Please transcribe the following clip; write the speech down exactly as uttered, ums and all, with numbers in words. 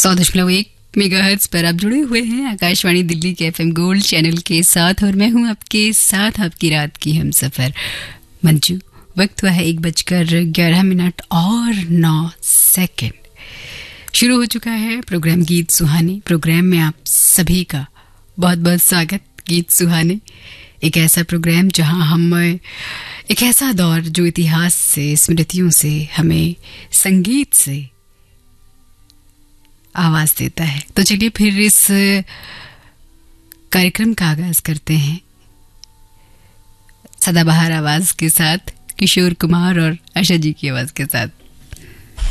सौ दशमलव एक मेगाहर्ट्ज पर आप जुड़े हुए हैं आकाशवाणी दिल्ली के एफएम गोल्ड चैनल के साथ और मैं हूं आपके साथ आपकी रात की हम सफर मंजू। वक्त हुआ है एक बजकर ग्यारह मिनट और नौ सेकंड। शुरू हो चुका है प्रोग्राम गीत सुहाने। प्रोग्राम में आप सभी का बहुत बहुत स्वागत। गीत सुहाने एक ऐसा प्रोग्राम जहां हम एक ऐसा दौर जो इतिहास से, स्मृतियों से, हमें संगीत से आवाज देता है। तो चलिए फिर इस कार्यक्रम का आगाज करते हैं सदाबहार आवाज के साथ, किशोर कुमार और आशा जी की आवाज के साथ।